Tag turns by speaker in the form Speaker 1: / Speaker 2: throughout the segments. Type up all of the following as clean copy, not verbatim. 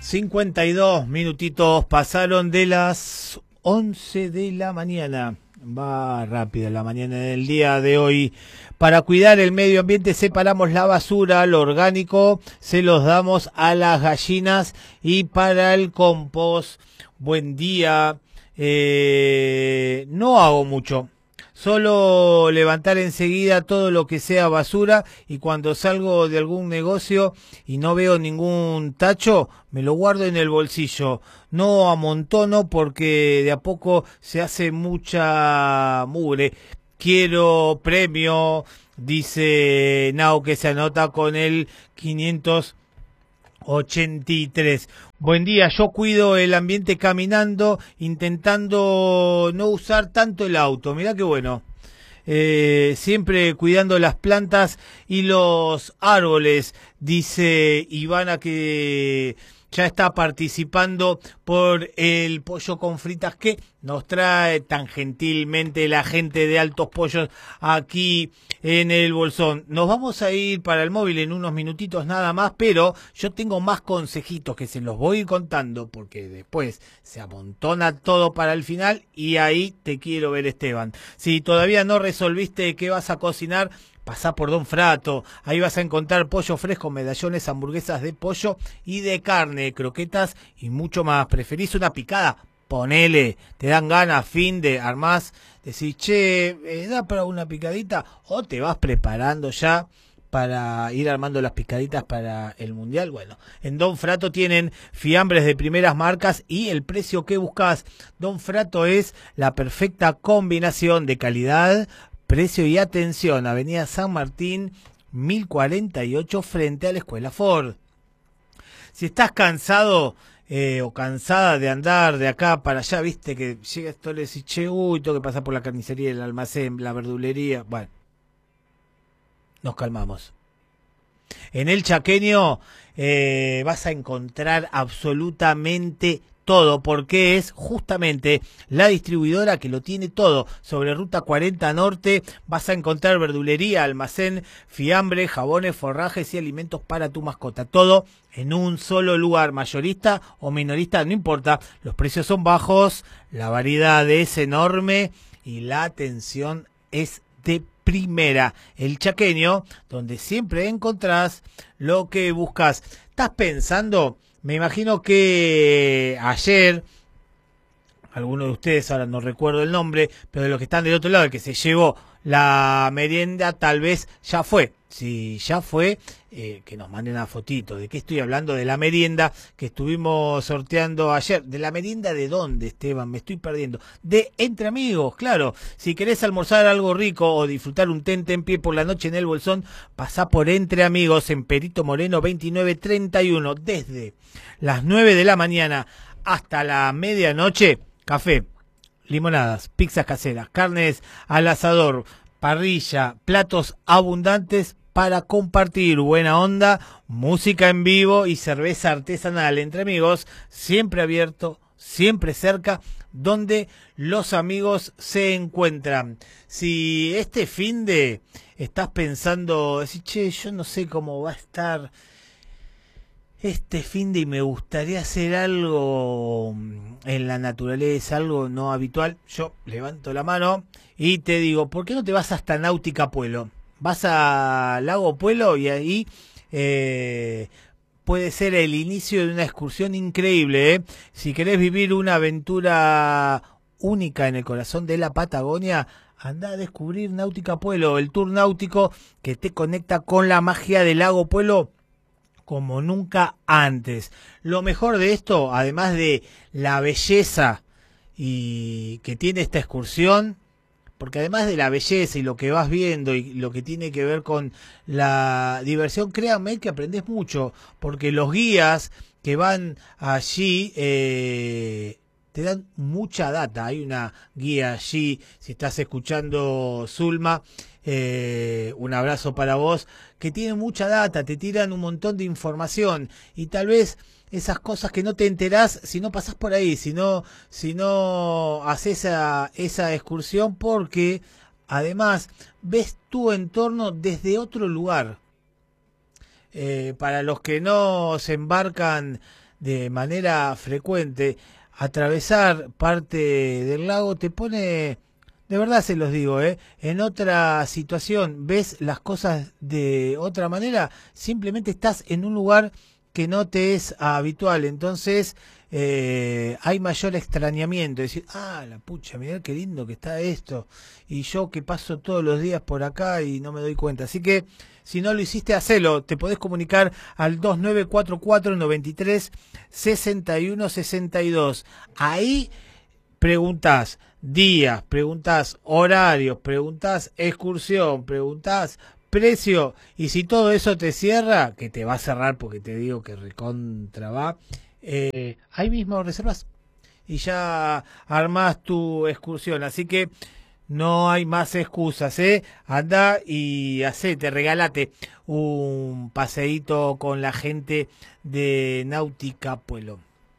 Speaker 1: 52 minutitos pasaron de las 11 de la mañana. Va rápida la mañana del día de hoy. Para cuidar el medio ambiente separamos la basura, lo orgánico se los damos a las gallinas y para el compost. Buen día. No hago mucho. Solo levantar enseguida todo lo que sea basura y cuando salgo de algún negocio y no veo ningún tacho, me lo guardo en el bolsillo. No amontono porque de a poco se hace mucha mugre. Quiero premio, dice Nao, que se anota con el 583. Buen día, yo cuido el ambiente caminando, intentando no usar tanto el auto. Mirá qué bueno. Siempre cuidando las plantas y los árboles, dice Ivana, que ya está participando por el pollo con fritas que nos trae tan gentilmente la gente de Altos Pollos aquí en el Bolsón. Nos vamos a ir para el móvil en unos minutitos nada más, pero yo tengo más consejitos que se los voy a ir contando porque después se amontona todo para el final y ahí te quiero ver, Esteban. Si todavía no resolviste qué vas a cocinar, pasá por Don Frato, ahí vas a encontrar pollo fresco, medallones, hamburguesas de pollo y de carne, croquetas y mucho más. ¿Preferís una picada? Ponele, te dan ganas, fin de armás, decís, che, ¿da para una picadita? O te vas preparando ya para ir armando las picaditas para el Mundial. Bueno, en Don Frato tienen fiambres de primeras marcas y el precio que buscas. Don Frato es la perfecta combinación de calidad, precio y atención. Avenida San Martín, 1048, frente a la Escuela Ford. Si estás cansado o cansada de andar de acá para allá, viste que llega esto, le decís, che, uy, tengo que pasar por la carnicería, el almacén, la verdulería. Bueno, nos calmamos. En el Chaqueño vas a encontrar absolutamente todo, porque es justamente la distribuidora que lo tiene todo. Sobre Ruta 40 Norte vas a encontrar verdulería, almacén, fiambre, jabones, forrajes y alimentos para tu mascota. Todo en un solo lugar, mayorista o minorista, no importa. Los precios son bajos, la variedad es enorme y la atención es de primera. El Chaqueño, donde siempre encontrás lo que buscas. ¿Estás pensando? Me imagino que ayer, alguno de ustedes, ahora no recuerdo el nombre, pero de los que están del otro lado, el que se llevó la merienda, tal vez ya fue. Si ya fue, que nos manden una fotito. ¿De qué estoy hablando? De la merienda que estuvimos sorteando ayer. ¿De la merienda de dónde, Esteban? Me estoy perdiendo. De Entre Amigos, claro. Si querés almorzar algo rico o disfrutar un tentempié por la noche en el Bolsón, pasá por Entre Amigos en Perito Moreno 2931. Desde las 9 de la mañana hasta la medianoche, café, limonadas, pizzas caseras, carnes al asador, parrilla, platos abundantes para compartir, buena onda, música en vivo y cerveza artesanal. Entre Amigos, siempre abierto, siempre cerca, donde los amigos se encuentran. Si este finde estás pensando, decir, che, yo no sé cómo va a estar este finde y me gustaría hacer algo en la naturaleza, algo no habitual, yo levanto la mano y te digo, ¿por qué no te vas hasta Náutica Puelo? Vas a Lago Puelo y ahí puede ser el inicio de una excursión increíble, ¿eh? Si querés vivir una aventura única en el corazón de la Patagonia, anda a descubrir Náutica Puelo, el tour náutico que te conecta con la magia del Lago Puelo como nunca antes. Lo mejor de esto, además de la belleza y que tiene esta excursión, porque además de la belleza y lo que vas viendo y lo que tiene que ver con la diversión, créanme que aprendés mucho, porque los guías que van allí te dan mucha data. Hay una guía allí, si estás escuchando, Zulma, un abrazo para vos, que tiene mucha data, te tiran un montón de información y tal vez esas cosas que no te enterás si no pasás por ahí, si no haces esa excursión, porque además ves tu entorno desde otro lugar. Para los que no se embarcan de manera frecuente, atravesar parte del lago te pone, de verdad se los digo, en otra situación, ves las cosas de otra manera, simplemente estás en un lugar que no te es habitual, entonces hay mayor extrañamiento, decir, ah, la pucha, mirá qué lindo que está esto, y yo que paso todos los días por acá y no me doy cuenta, así que si no lo hiciste, hacelo, te podés comunicar al 2944-93-61-62, ahí preguntás días, preguntás horarios, preguntás excursión, preguntás precio, y si todo eso te cierra, que te va a cerrar porque te digo que recontra va, ahí mismo reservas y ya armás tu excursión, así que no hay más excusas, anda y hacete, regálate un paseíto con la gente de Náutica Pueblo.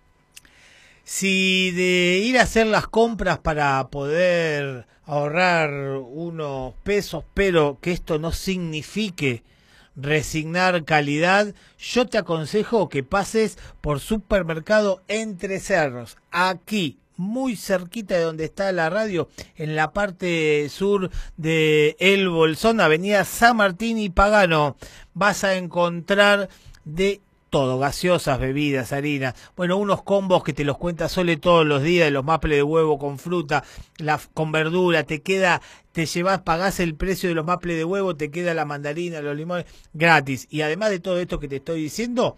Speaker 1: Si de ir a hacer las compras para poder ahorrar unos pesos, pero que esto no signifique resignar calidad, yo te aconsejo que pases por Supermercado Entre Cerros, aquí, muy cerquita de donde está la radio, en la parte sur de El Bolsón, Avenida San Martín y Pagano. Vas a encontrar de todo, gaseosas, bebidas, harina, bueno, unos combos que te los cuenta Sole todos los días, de los maples de huevo con fruta, con verdura, te queda, te llevas, pagás el precio de los maples de huevo, te queda la mandarina, los limones, gratis. Y además de todo esto que te estoy diciendo,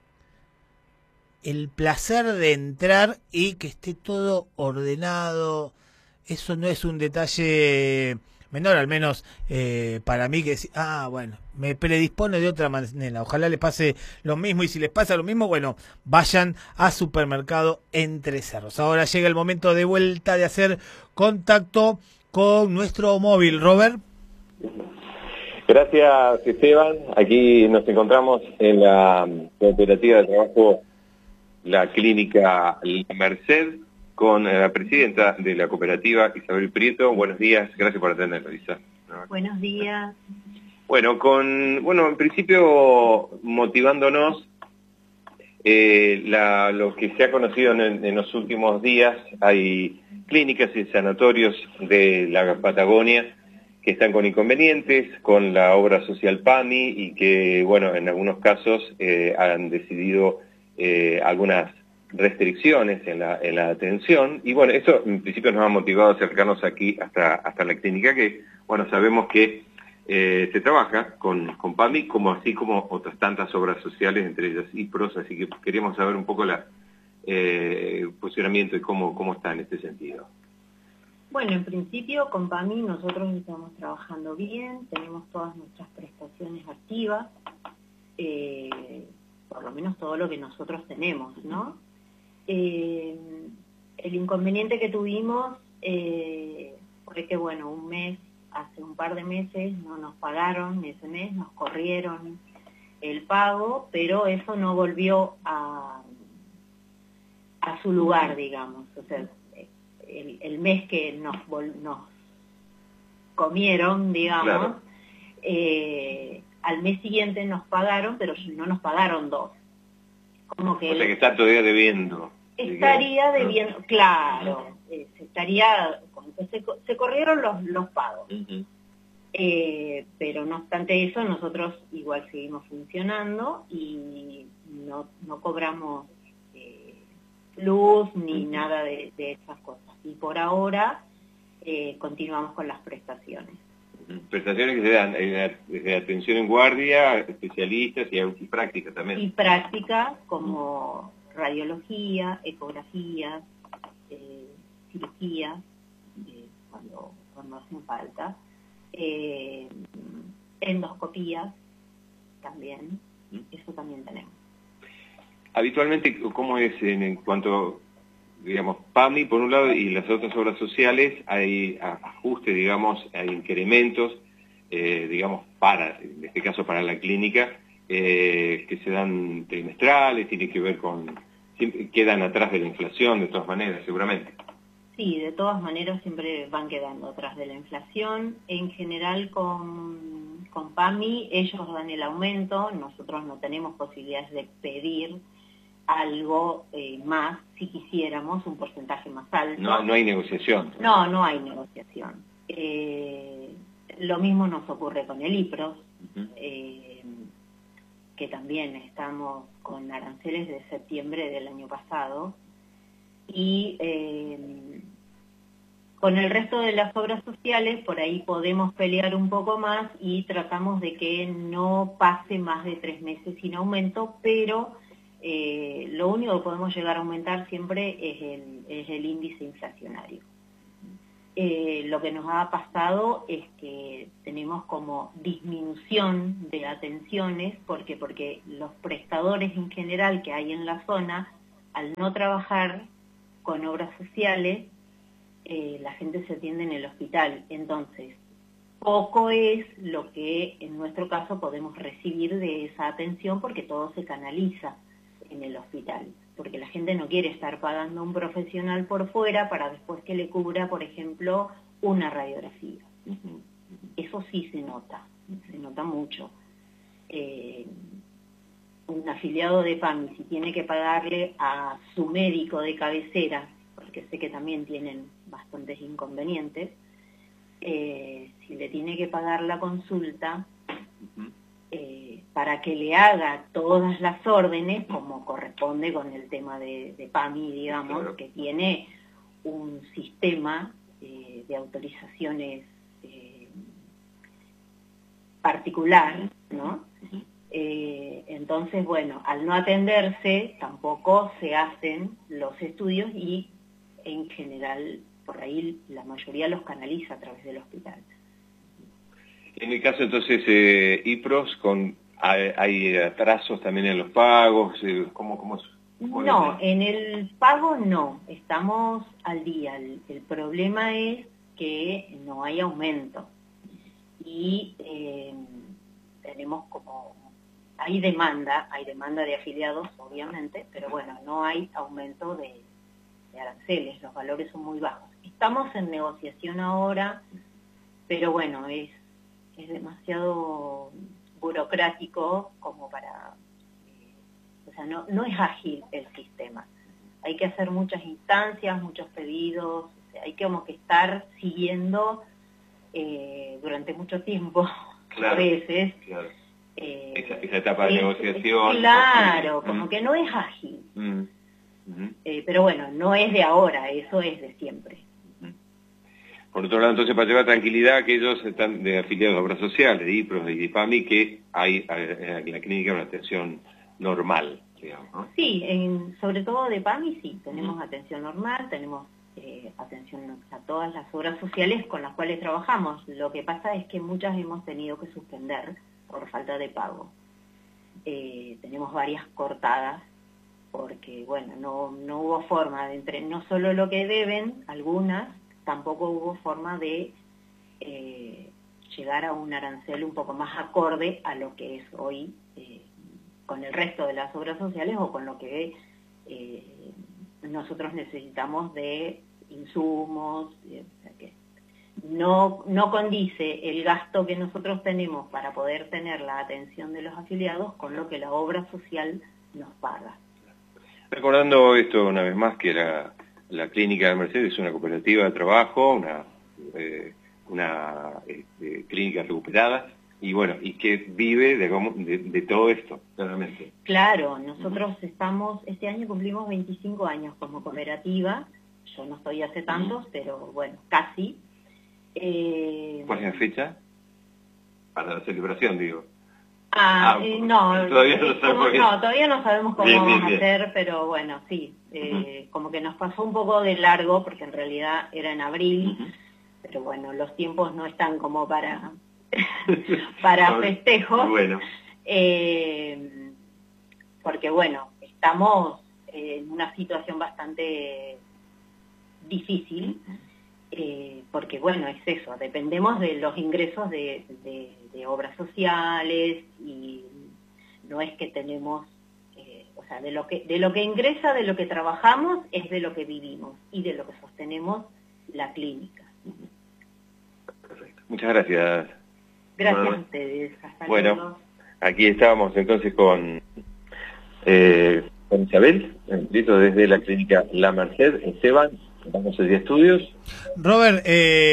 Speaker 1: el placer de entrar y que esté todo ordenado, eso no es un detalle menor, al menos para mí, que bueno, me predispone de otra manera, ojalá les pase lo mismo, y si les pasa lo mismo, bueno, vayan a Supermercado Entre Cerros. Ahora llega el momento de vuelta de hacer contacto con nuestro móvil, Robert.
Speaker 2: Gracias, Esteban. Aquí nos encontramos en la cooperativa de trabajo, la clínica La Merced, con la presidenta de la cooperativa, Isabel Prieto. Buenos días, gracias por atendernos, Isa.
Speaker 3: Buenos días.
Speaker 2: Bueno, en principio motivándonos, lo que se ha conocido en los últimos días, hay clínicas y sanatorios de la Patagonia que están con inconvenientes con la obra social PAMI y que, bueno, en algunos casos han decidido algunas restricciones en la atención, y bueno, eso en principio nos ha motivado a acercarnos aquí hasta la clínica, que, bueno, sabemos que se trabaja con PAMI, así como otras tantas obras sociales, entre ellas IPROS, así que queríamos saber un poco el funcionamiento y cómo está en este sentido.
Speaker 3: Bueno, en principio con PAMI nosotros estamos trabajando bien, tenemos todas nuestras prestaciones activas, por lo menos todo lo que nosotros tenemos, ¿no? El inconveniente que tuvimos fue que, bueno, hace un par de meses no nos pagaron, ese mes nos corrieron el pago, pero eso no volvió a su lugar, digamos. O sea, el mes que nos comieron, digamos, claro. Al mes siguiente nos pagaron, pero no nos pagaron 2. Como que
Speaker 2: o sea que está todavía debiendo.
Speaker 3: Estaría debiendo, claro, se corrieron los pagos. Uh-huh. Pero no obstante eso, nosotros igual seguimos funcionando y no cobramos luz ni nada de esas cosas. Y por ahora continuamos con las prestaciones.
Speaker 2: Prestaciones que se dan desde atención en guardia, especialistas y práctica también.
Speaker 3: Y práctica como radiología, ecografía, cirugía, cuando hacen falta, endoscopías también, eso también tenemos.
Speaker 2: Habitualmente, ¿cómo es en cuanto, digamos, PAMI por un lado y las otras obras sociales? ¿Hay ajustes, digamos, hay incrementos, digamos, en este caso para la clínica, que se dan trimestrales, tiene que ver siempre quedan atrás de la inflación de todas maneras, seguramente?
Speaker 3: Sí, de todas maneras siempre van quedando atrás de la inflación. En general con PAMI ellos dan el aumento, nosotros no tenemos posibilidades de pedir algo más si quisiéramos, un porcentaje más alto.
Speaker 2: No hay negociación.
Speaker 3: No hay negociación. Lo mismo nos ocurre con el IPROS, que también estamos con aranceles de septiembre del año pasado, y con el resto de las obras sociales por ahí podemos pelear un poco más y tratamos de que no pase más de 3 meses sin aumento, pero lo único que podemos llegar a aumentar siempre es el índice inflacionario. Lo que nos ha pasado es que tenemos como disminución de atenciones, porque los prestadores en general que hay en la zona, al no trabajar con obras sociales, la gente se atiende en el hospital. Entonces, poco es lo que en nuestro caso podemos recibir de esa atención, porque todo se canaliza en el hospital, porque la gente no quiere estar pagando a un profesional por fuera para después que le cubra, por ejemplo, una radiografía. Eso sí se nota mucho. Un afiliado de PAMI, si tiene que pagarle a su médico de cabecera, porque sé que también tienen bastantes inconvenientes, si le tiene que pagar la consulta, para que le haga todas las órdenes, como corresponde con el tema de PAMI, digamos, claro, que tiene un sistema de autorizaciones particular, ¿no? Entonces, bueno, al no atenderse, tampoco se hacen los estudios y, en general, por ahí la mayoría los canaliza a través del hospital.
Speaker 2: En el caso, entonces, IPROS, ¿hay atrasos también en los pagos? ¿Cómo
Speaker 3: no, en el pago no, estamos al día. El problema es que no hay aumento. Y tenemos hay demanda de afiliados, obviamente, pero bueno, no hay aumento de aranceles, los valores son muy bajos. Estamos en negociación ahora, pero bueno, es demasiado burocrático como para... o sea, no es ágil el sistema. Hay que hacer muchas instancias, muchos pedidos, o sea, hay como que estar siguiendo durante mucho tiempo,
Speaker 2: claro,
Speaker 3: a veces.
Speaker 2: Claro. Esa etapa de negociación.
Speaker 3: Claro, como que no es ágil. Pero bueno, no es de ahora, eso es de siempre.
Speaker 2: Por otro lado, entonces, para llevar tranquilidad a aquellos están de afiliados a obras sociales, de IPROS, de IPAMI, que hay en la clínica una atención normal, digamos, ¿no?
Speaker 3: Sí, sobre todo de PAMI sí, tenemos atención normal, tenemos atención a todas las obras sociales con las cuales trabajamos. Lo que pasa es que muchas hemos tenido que suspender por falta de pago. Tenemos varias cortadas porque, bueno, no hubo forma de no solo lo que deben, algunas, tampoco hubo forma de llegar a un arancel un poco más acorde a lo que es hoy con el resto de las obras sociales o con lo que nosotros necesitamos de insumos, o sea que no condice el gasto que nosotros tenemos para poder tener la atención de los afiliados con lo que la obra social nos paga.
Speaker 2: Recordando esto una vez más, que la clínica de Mercedes es una cooperativa de trabajo, una clínica recuperada, y bueno, y que vive de todo esto, claramente.
Speaker 3: Claro, nosotros este año cumplimos 25 años como cooperativa. Yo no estoy hace tantos, pero bueno, casi.
Speaker 2: ¿Cuál es la fecha? Para la celebración, digo.
Speaker 3: No, todavía no sabemos cómo vamos a hacer, pero bueno, sí, como que nos pasó un poco de largo, porque en realidad era en abril, pero bueno, los tiempos no están como para festejos,
Speaker 2: bueno.
Speaker 3: Porque bueno, estamos en una situación bastante difícil, porque bueno, es eso, dependemos de los ingresos de obras sociales, y no es que tenemos, o sea, de lo que ingresa, de lo que trabajamos, es de lo que vivimos y de lo que sostenemos la clínica.
Speaker 2: Perfecto. Muchas gracias.
Speaker 3: Gracias a ustedes. Hasta
Speaker 2: luego.
Speaker 3: Bueno,
Speaker 2: aquí estábamos entonces con Isabel, dicho desde la clínica La Merced. Esteban, vamos a hacer estudios.
Speaker 1: Robert,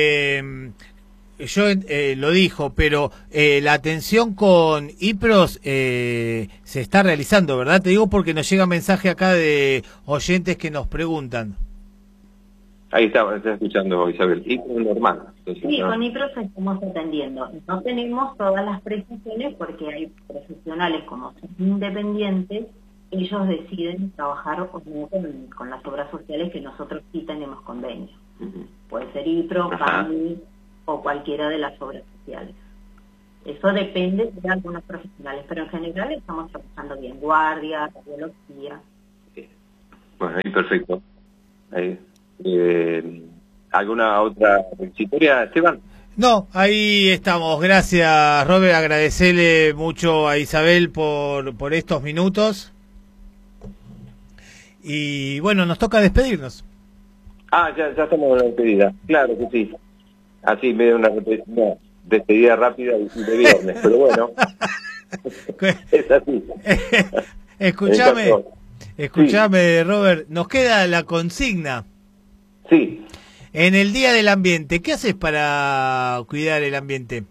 Speaker 1: yo lo dijo, pero la atención con IPROS se está realizando, ¿verdad? Te digo porque nos llega mensaje acá de oyentes que nos preguntan.
Speaker 2: Ahí está escuchando Isabel. IPROS normal. Entonces,
Speaker 3: Sí,
Speaker 2: ¿no?
Speaker 3: con IPROS estamos atendiendo. No tenemos todas las prestaciones porque hay profesionales como son independientes, ellos deciden trabajar o no con las obras sociales que nosotros sí tenemos convenio. Puede ser IPROS, PAMI o cualquiera de las obras sociales. Eso depende de algunos profesionales, pero en general estamos trabajando bien. Guardia, radiología.
Speaker 2: Bueno, ahí perfecto. Ahí. ¿Alguna otra historia, Esteban?
Speaker 1: No, ahí estamos. Gracias, Robert. Agradecerle mucho a Isabel por estos minutos. Y bueno, nos toca despedirnos.
Speaker 2: Ya estamos en la despedida. Claro que sí. Así, medio una despedida rápida y de viernes, pero bueno. Es así.
Speaker 1: Escúchame, Robert. Nos queda la consigna.
Speaker 2: Sí.
Speaker 1: En el Día del Ambiente, ¿qué haces para cuidar el ambiente?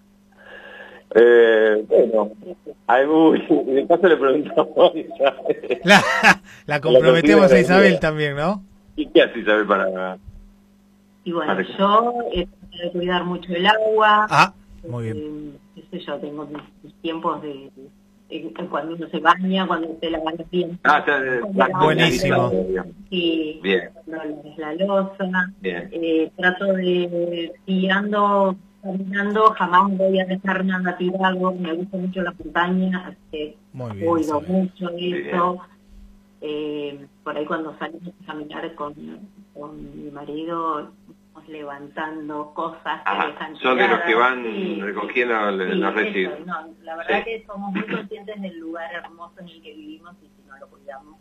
Speaker 2: Bueno, de paso le preguntamos a Isabel.
Speaker 1: La comprometemos a Isabel también, ¿no?
Speaker 2: ¿Y qué hace Isabel para...?
Speaker 3: Y bueno, yo he tratado de cuidar mucho el agua.
Speaker 1: Muy bien.
Speaker 3: Qué sé yo, tengo mis tiempos de cuando uno se baña, cuando se lava los dientes.
Speaker 1: Buenísimo.
Speaker 3: Sí,
Speaker 2: bien.
Speaker 3: Cuando la loza.
Speaker 2: Bien.
Speaker 3: Trato de, si ando caminando, jamás voy a dejar nada tirado. Me gusta mucho la montaña, así que cuido mucho eso. Por ahí cuando salimos a caminar con mi marido, vamos levantando cosas que dejan
Speaker 2: son de los que van
Speaker 3: sí,
Speaker 2: recogiendo los residuos.
Speaker 3: No, la verdad que somos muy conscientes del lugar hermoso en el que vivimos y si no lo cuidamos,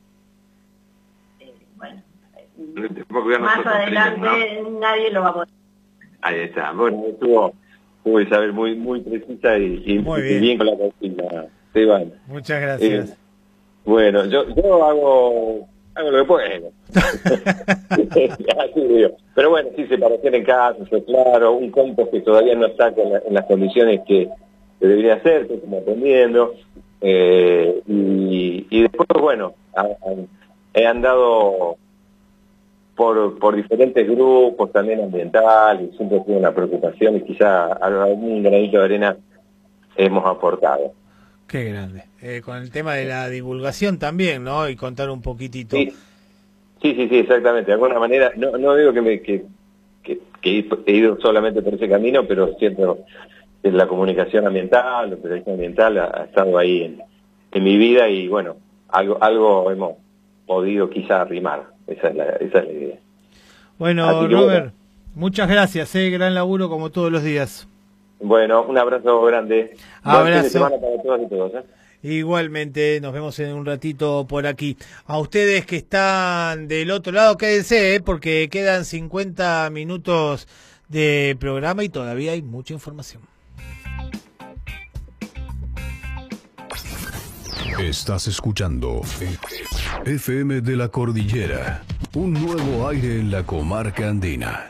Speaker 3: bueno, más adelante nadie lo va a poder.
Speaker 2: Ahí está. Bueno, estuvo Isabel muy precisa y muy bien con la consigna, Esteban.
Speaker 1: Muchas gracias.
Speaker 2: Bueno, yo hago lo que puedo. Así digo. Pero bueno, sí, separación en casa, eso claro, un compost que todavía no está en las condiciones que debería ser, que estamos aprendiendo. Y después, bueno, he andado por diferentes grupos también ambientales, y siempre ha sido una preocupación y quizá algún granito de arena hemos aportado.
Speaker 1: Qué grande. Con el tema de la divulgación también, ¿no? Y contar un poquitito.
Speaker 2: Sí, exactamente. De alguna manera, no digo que he ido solamente por ese camino, pero siento que la comunicación ambiental, la protección ambiental ha estado ahí en mi vida y bueno, algo hemos podido quizá arrimar. Esa es la idea.
Speaker 1: Bueno, Robert, muchas gracias. Gran laburo como todos los días.
Speaker 2: Bueno, un abrazo grande.
Speaker 1: Abrazo.
Speaker 2: Buen fin de semana para todas y todos.
Speaker 1: Igualmente, nos vemos en un ratito por aquí. A ustedes que están del otro lado, quédense, porque quedan 50 minutos de programa y todavía hay mucha información.
Speaker 4: Estás escuchando FM de la Cordillera, un nuevo aire en la comarca andina.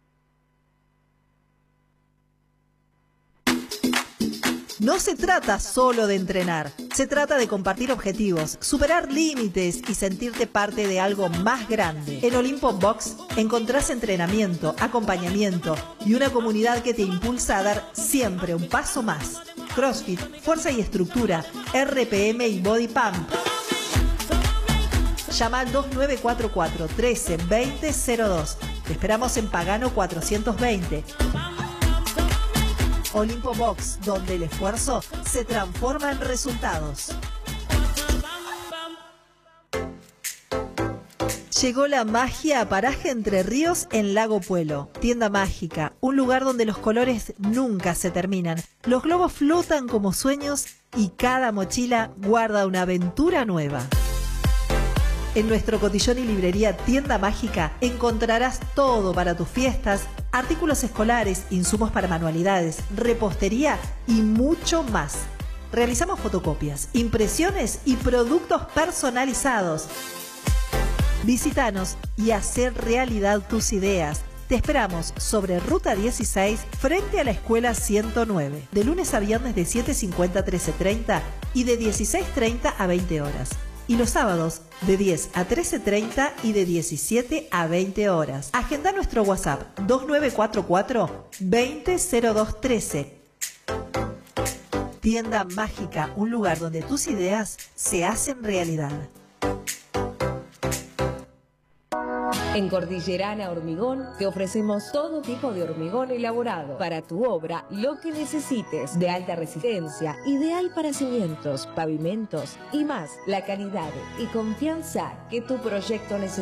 Speaker 5: No se trata solo de entrenar, se trata de compartir objetivos, superar límites y sentirte parte de algo más grande. En Olimpo Box encontrás entrenamiento, acompañamiento y una comunidad que te impulsa a dar siempre un paso más. CrossFit, fuerza y estructura, RPM y Body Pump. Llama al 2944 13 20 02. Te esperamos en Pagano 420. Olimpo Box, donde el esfuerzo se transforma en resultados. Llegó la magia a Paraje Entre Ríos en Lago Puelo. Tienda mágica, un lugar donde los colores nunca se terminan. Los globos flotan como sueños y cada mochila guarda una aventura nueva. En nuestro cotillón y librería Tienda Mágica encontrarás todo para tus fiestas, artículos escolares, insumos para manualidades, repostería y mucho más. Realizamos fotocopias, impresiones y productos personalizados. Visítanos y hacer realidad tus ideas. Te esperamos sobre Ruta 16, frente a la Escuela 109, de lunes a viernes de 7:50 a 13:30 y de 16:30 a 20 horas. Y los sábados de 10 a 13:30 y de 17 a 20 horas. Agenda nuestro WhatsApp 2944 200213. Tienda Mágica, un lugar donde tus ideas se hacen realidad.
Speaker 6: En Cordillerana Hormigón te ofrecemos todo tipo de hormigón elaborado para tu obra, lo que necesites, de alta resistencia, ideal para cimientos, pavimentos y más. La calidad y confianza que tu proyecto necesita.